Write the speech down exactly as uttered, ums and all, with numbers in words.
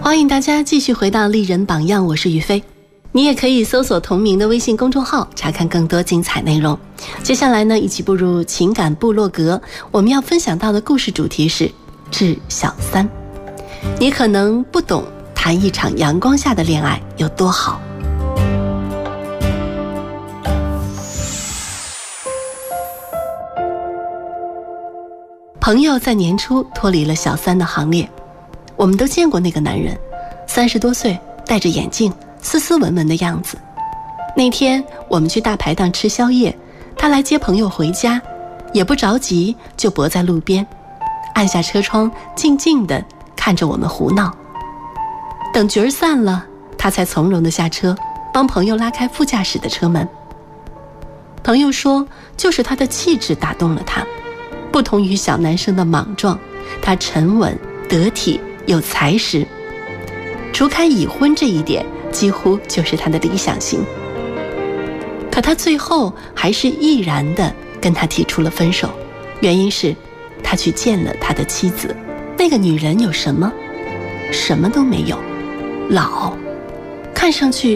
欢迎大家继续回到丽人榜样，我是于飞。你也可以搜索同名的微信公众号，查看更多精彩内容。接下来呢，一起步入情感部落格，我们要分享到的故事主题是致小三。你可能不懂谈一场阳光下的恋爱有多好。朋友在年初脱离了小三的行列，我们都见过那个男人，三十多岁，戴着眼镜，斯斯文文的样子。那天我们去大排档吃宵夜，他来接朋友回家，也不着急，就泊在路边，按下车窗，静静地看着我们胡闹。等局儿散了，他才从容地下车，帮朋友拉开副驾驶的车门。朋友说，就是他的气质打动了他，不同于小男生的莽撞，他沉稳得体有才识，除开已婚这一点，几乎就是他的理想型。可他最后还是毅然地跟他提出了分手，原因是他去见了他的妻子。那个女人有什么？什么都没有，老，看上去